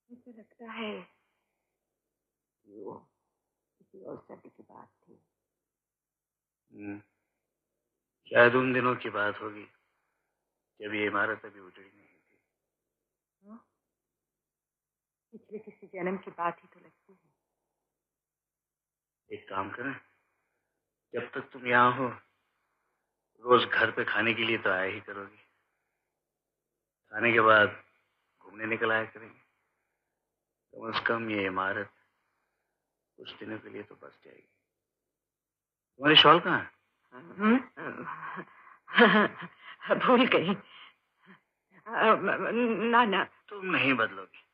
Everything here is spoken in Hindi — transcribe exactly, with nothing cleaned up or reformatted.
मुझे लगता है कि वो किसी और शादी की बात थी। शायद उन दिनों की बात होगी जब ये इमारत अभी उजड़ी नहीं थी। हाँ? पिछले किसी जन्म की बात ही तो लगती है। एक काम करें, जब तक तुम यहाँ हो रोज घर पे खाने के लिए तो आया ही करोगी। खाने के बाद घूमने निकल आया करेंगे। कम से कम ये इमारत कुछ दिनों के लिए तो बस जाएगी। तुम्हारी शॉल कहाँ है? भूल गई। ना ना तुम नहीं बदलोगी।